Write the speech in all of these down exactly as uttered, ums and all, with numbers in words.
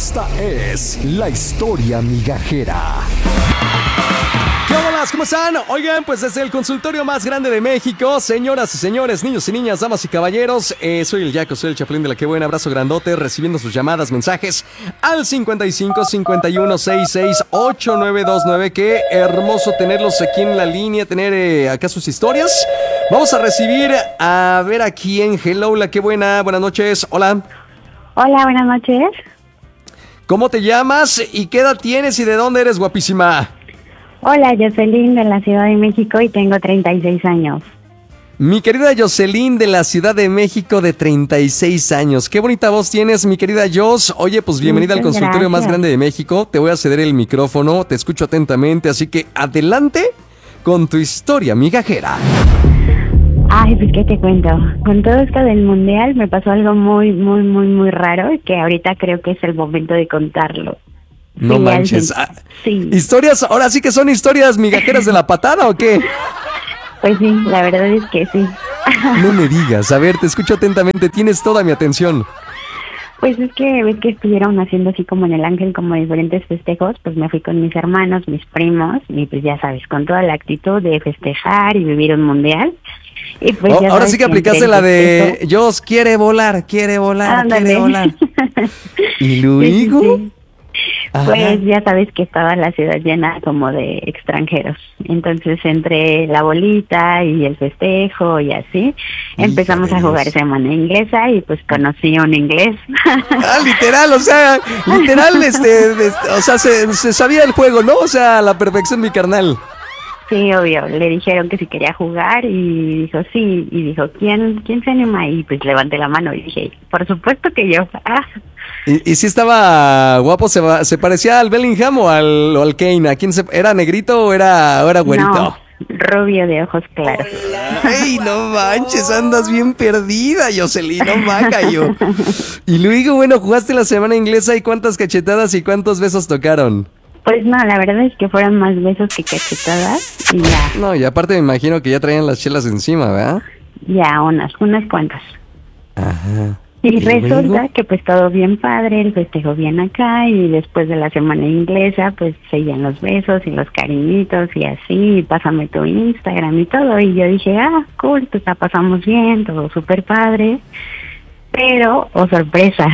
Esta es la historia migajera. ¿Qué onda? ¿Cómo están? Oigan, pues desde el consultorio más grande de México, señoras y señores, niños y niñas, damas y caballeros, eh, soy el Yaco, soy el Chapulín de la Que Buena, abrazo grandote, recibiendo sus llamadas, mensajes al cincuenta y cinco, cincuenta y uno, sesenta y seis, ochenta y nueve veintinueve. Qué hermoso tenerlos aquí en la línea, tener eh, acá sus historias. Vamos a recibir a ver aquí en Hello, la Que Buena, buenas noches, hola. Hola, buenas noches. ¿Cómo te llamas y qué edad tienes y de dónde eres, guapísima? Hola, Jocelyn de la Ciudad de México y tengo treinta y seis años. Mi querida Jocelyn de la Ciudad de México de treinta y seis años. Qué bonita voz tienes, mi querida Jos. Oye, pues bienvenida Muchas al consultorio gracias. más grande de México. Te voy a ceder el micrófono, te escucho atentamente, así que adelante con tu historia migajera. Ay, pues qué te cuento. Con todo esto del mundial me pasó algo muy, muy, muy, muy raro y que ahorita creo que es el momento de contarlo. No Sí, manches. alguien- Ah, Sí, Historias, ahora sí que son historias migajeras de la patada, ¿o qué? pues sí, la verdad es que sí. No me digas. A ver, te escucho atentamente, tienes toda mi atención. Pues es que ves que estuvieron haciendo así como en el Ángel, como diferentes festejos, pues me fui con mis hermanos, mis primos, y pues ya sabes, con toda la actitud de festejar y vivir un mundial. Y pues Oh, ya ahora sabes sí que entre aplicaste el la de festejo- Jos quiere volar, quiere volar, Ándale. quiere volar. ¿Y Sí, sí, luego? sí. Ajá. Pues ya sabes que estaba la ciudad llena como de extranjeros. Entonces entre la bolita y el festejo y así, empezamos Hija de a jugar Dios. semana inglesa y pues conocí un inglés. Ah, literal, o sea, literal, este, de- o sea, se, se sabía el juego, ¿no? O sea, a la perfección, mi carnal. Sí, obvio, le dijeron que si quería jugar y dijo sí, y dijo, ¿quién quién se anima? Y pues levanté la mano y dije, por supuesto que yo. Ah, Y, y sí estaba guapo, se, va- se parecía al Bellingham o al, o al Kane. ¿A quién se, era negrito o era, o era güerito? no, rubio de ojos claros. Ay, no manches, andas bien perdida, Jocelyn, no maca yo. Y luego, bueno, jugaste la semana inglesa y cuántas cachetadas y cuántos besos tocaron. Pues no, la verdad es que fueron más besos que cachetadas y ya, No, y aparte me imagino que ya traían las chelas encima, ¿verdad? ya unas, unas cuantas. Ajá. Y ¿Y resulta luego? que pues todo bien padre, el festejo bien acá y después de la semana inglesa pues seguían los besos y los cariñitos y así, y pásame tu Instagram y todo y yo dije, ah, cool, pues la pasamos bien, todo súper padre, pero, oh sorpresa,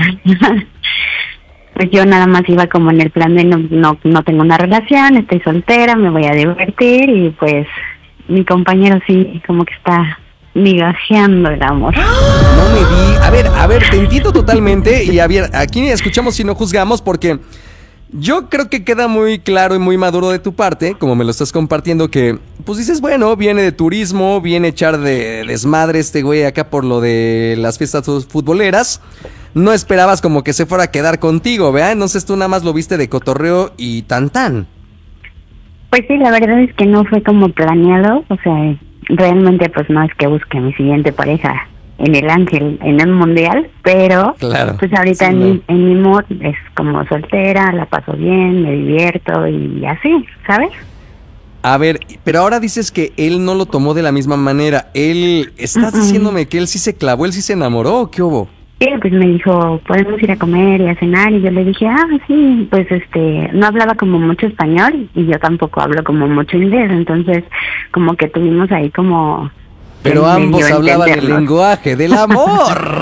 pues yo nada más iba como en el plan de no, no, no tengo una relación, estoy soltera, me voy a divertir y pues mi compañero sí como que está migajeando el amor. No me di. A ver, a ver, te entiendo totalmente. Y a ver, aquí escuchamos y no juzgamos porque yo creo que queda muy claro y muy maduro de tu parte, como me lo estás compartiendo, que pues dices, bueno, viene de turismo, viene a echar de desmadre este güey acá por lo de las fiestas futboleras. No esperabas como que se fuera a quedar contigo, ¿verdad? Entonces tú nada más lo viste de cotorreo y tan tan. Pues sí, la verdad es que no fue como planeado, o sea, realmente pues no es que busque mi siguiente pareja en el Ángel, en el mundial, pero Claro. pues ahorita Sí, en, no. mi, en mi mood es como soltera, la paso bien, me divierto y así, ¿sabes? A ver, pero ahora dices que él no lo tomó de la misma manera. Él, ¿estás Mm-mm. diciéndome que él sí se clavó, él sí se enamoró o qué hubo? Y él pues me dijo, podemos ir a comer y a cenar, y yo le dije, ah, sí, pues este, no hablaba como mucho español, y yo tampoco hablo como mucho inglés, entonces como que tuvimos ahí como... Pero el ambos medio hablaban el entendernos. lenguaje del amor.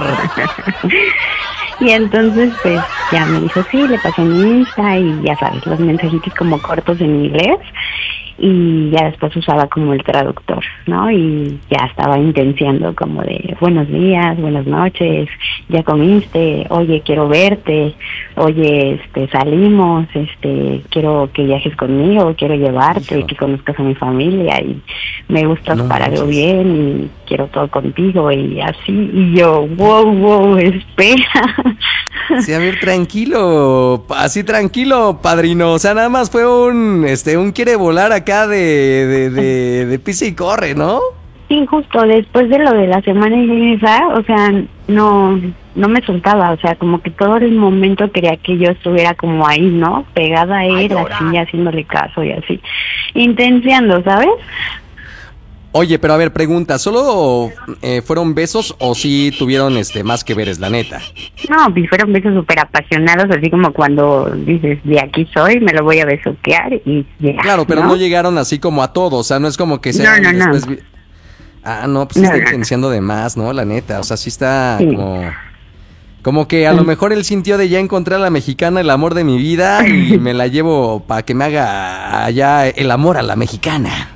Y entonces, pues, ya me dijo, sí, le pasé mi Insta y ya sabes, los mensajitos como cortos en inglés y ya después usaba como el traductor, ¿no? Y ya estaba intenciando como de buenos días, buenas noches, ya comiste, oye, quiero verte, oye, este, salimos, este, quiero que viajes conmigo, quiero llevarte, Hijo. que conozcas a mi familia y me gustas No para algo manches. bien y quiero todo contigo y así, y yo, wow, wow, espera. Sí, a ver, tranquilo, así tranquilo, padrino. O sea, nada más fue un, este, un quiere volar acá de, de, de, de pisa y corre, ¿no? Sí, justo después de lo de la semana inglesa, o sea, no no me soltaba, o sea, como que todo el momento quería que yo estuviera como ahí, ¿no? Pegada a él, así, haciéndole caso y así, intenciando, ¿sabes? Oye, pero a ver, pregunta, ¿solo eh, fueron besos o sí tuvieron este más que veres, la neta? No, pues fueron besos súper apasionados, así como cuando dices, de aquí soy, me lo voy a besuquear y ya. Claro, pero no, ¿no? llegaron así como a todos, o sea, no es como que sean No, no, no. después vi- Ah, no, pues sí No, está no, no. intensiando de más, ¿no? La neta, o sea, sí está Sí. como... Como que a lo mejor él sintió de ya encontré a la mexicana, el amor de mi vida, y me la llevo para que me haga allá el amor a la mexicana.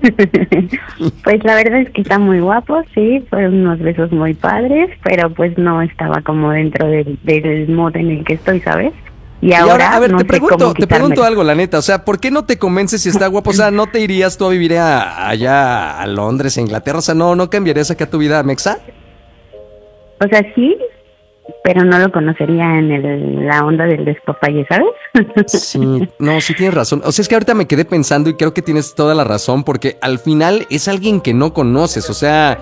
Pues la verdad es que está muy guapo, sí, fueron unos besos muy padres, pero pues no estaba como dentro del, del mood en el que estoy, ¿sabes? Y Y ahora, ahora, a ver, no te sé pregunto, cómo te pregunto quitármelo. algo, la neta, o sea, ¿por qué no te convences si está guapo? O sea, ¿no te irías tú a vivir a- allá a Londres, a Inglaterra? O sea, ¿no, no cambiarías acá tu vida, Mexa? O sea, sí, pero no lo conocería en el, la onda del despapalle, ¿sabes? Sí, no, sí tienes razón. O sea, es que ahorita me quedé pensando y creo que tienes toda la razón porque al final es alguien que no conoces. O sea,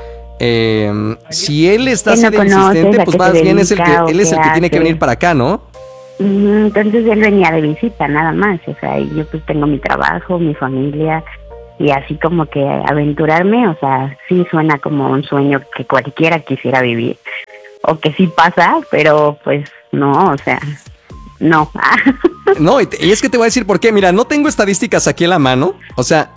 eh, si él está Que así no de conoces, insistente, a pues qué más se bien es el que dedica o él es el qué que tiene que hace. venir para acá, ¿no? Ujú, Entonces él venía de visita, nada más, o sea, y yo pues tengo mi trabajo, mi familia, y así como que aventurarme, o sea, sí suena como un sueño que cualquiera quisiera vivir, o que sí pasa, pero pues no, o sea, no. No, y, te- y es que te voy a decir por qué. Mira, no tengo estadísticas aquí en la mano. O sea,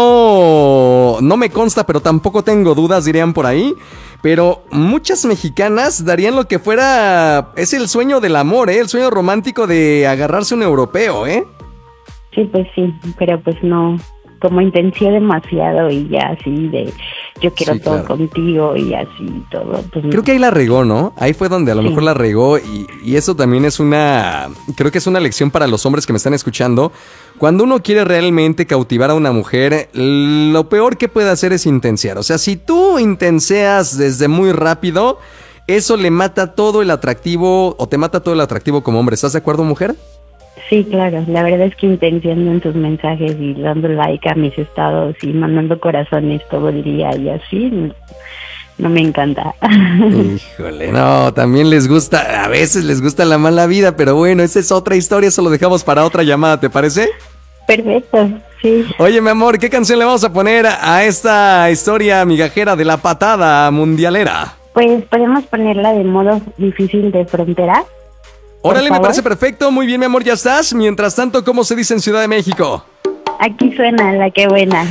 no, no me consta, pero tampoco tengo dudas, dirían por ahí. Pero muchas mexicanas darían lo que fuera... Es el sueño del amor, ¿eh? El sueño romántico de agarrarse un europeo, ¿eh? Sí, pues sí, pero pues no, como intenté demasiado y ya así de, yo quiero Sí, todo claro. contigo y así todo, pues no. Creo que ahí la regó, ¿no? Ahí fue donde a lo Sí. mejor la regó y, y eso también es una... Creo que es una lección para los hombres que me están escuchando. Cuando uno quiere realmente cautivar a una mujer, lo peor que puede hacer es intensear. O sea, si tú intenseas desde muy rápido, eso le mata todo el atractivo o te mata todo el atractivo como hombre. ¿Estás de acuerdo, mujer? Sí, claro, la verdad es que intenciando en tus mensajes y dando like a mis estados y mandando corazones todo el día y así, no, no me encanta. Híjole, no, también les gusta, a veces les gusta la mala vida, pero bueno, esa es otra historia, eso lo dejamos para otra llamada, ¿te parece? Perfecto, sí. Oye, mi amor, ¿qué canción le vamos a poner a esta historia migajera de la patada mundialera? Pues podemos ponerla de modo difícil de frontera. Por Órale, me favor. parece perfecto, muy bien, mi amor, ya estás. Mientras tanto, ¿cómo se dice en Ciudad de México? Aquí suena la que buena.